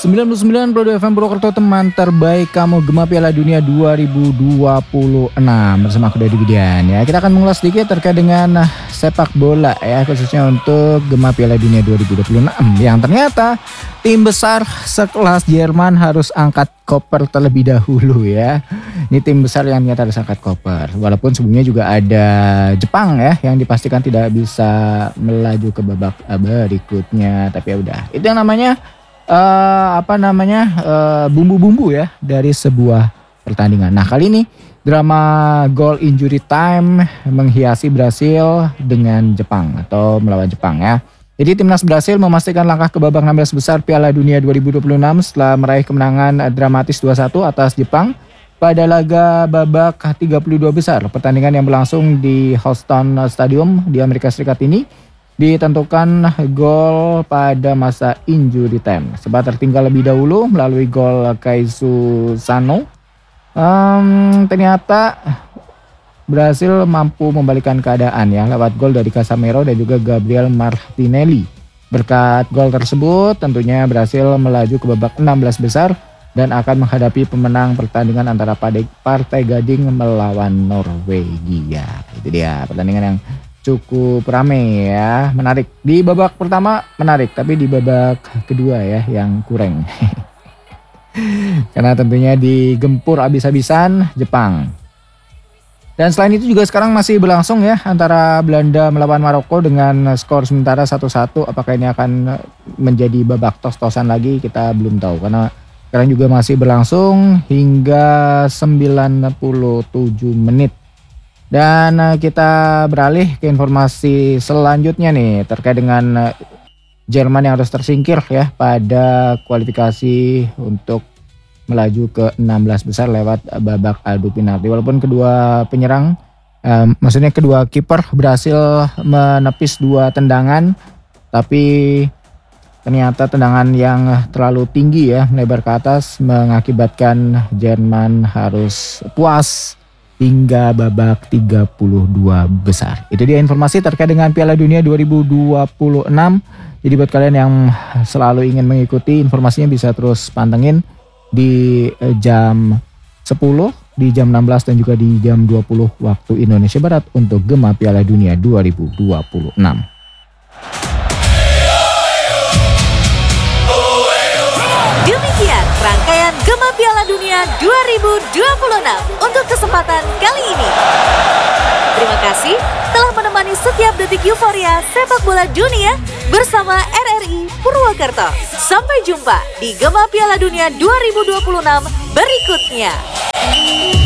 99,2 FM Purwokerto, teman terbaik kamu Gema Piala Dunia 2026. Bersama aku Dedi Widian ya. Kita akan mengulas sedikit terkait dengan sepak bola ya, khususnya untuk Gema Piala Dunia 2026 yang ternyata tim besar sekelas Jerman harus angkat koper terlebih dahulu ya. Ini tim besar yang ternyata harus angkat koper. Walaupun sebelumnya juga ada Jepang ya yang dipastikan tidak bisa melaju ke babak berikutnya, tapi ya udah. Itu yang namanya bumbu-bumbu ya dari sebuah pertandingan. Nah, kali ini drama goal injury time menghiasi Brasil dengan Jepang atau melawan Jepang ya. Jadi timnas Brasil memastikan langkah ke babak 16 besar Piala Dunia 2026 setelah meraih kemenangan dramatis 2-1 atas Jepang pada laga babak 32 besar. Pertandingan yang berlangsung di Houston Stadium di Amerika Serikat ini ditentukan gol pada masa injury time. Sempat tertinggal lebih dahulu melalui gol Kaisu Sano. Ternyata Brasil mampu membalikkan keadaan ya lewat gol dari Casemiro dan juga Gabriel Martinelli. Berkat gol tersebut tentunya Brasil melaju ke babak 16 besar dan akan menghadapi pemenang pertandingan antara Partai Gading melawan Norwegia. Itu dia pertandingan yang cukup ramai ya, menarik. Di babak pertama menarik, tapi di babak kedua ya yang kurang. Karena tentunya digempur habis-habisan Jepang. Dan selain itu juga sekarang masih berlangsung ya antara Belanda melawan Maroko dengan skor sementara 1-1. Apakah ini akan menjadi babak tos-tosan lagi, kita belum tahu. Karena sekarang juga masih berlangsung hingga 97 menit. Dan kita beralih ke informasi selanjutnya nih terkait dengan Jerman yang harus tersingkir ya pada kualifikasi untuk melaju ke 16 besar lewat babak adu penalti. Walaupun kedua penyerang, maksudnya kedua kiper berhasil menepis 2 tendangan, tapi ternyata tendangan yang terlalu tinggi ya melebar ke atas mengakibatkan Jerman harus puas hingga babak 32 besar. Itu dia informasi terkait dengan Piala Dunia 2026. Jadi buat kalian yang selalu ingin mengikuti informasinya bisa terus pantengin di jam 10, di jam 16 dan juga di jam 20 waktu Indonesia Barat untuk Gema Piala Dunia 2026. Demikian rangkaian Gema Piala Dunia 2026 untuk kesempatan kali ini. Terima kasih telah menemani setiap detik euforia sepak bola dunia bersama RRI Purwokerto. Sampai jumpa di Gema Piala Dunia 2026 berikutnya.